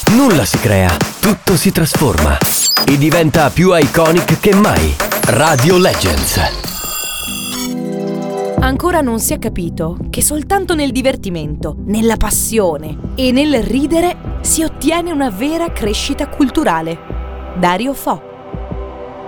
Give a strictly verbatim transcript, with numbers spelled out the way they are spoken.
Nulla si crea, tutto si trasforma e diventa più iconic che mai. Radio Legends. Ancora non si è capito che soltanto nel divertimento, nella passione e nel ridere si ottiene una vera crescita culturale. Dario Fo.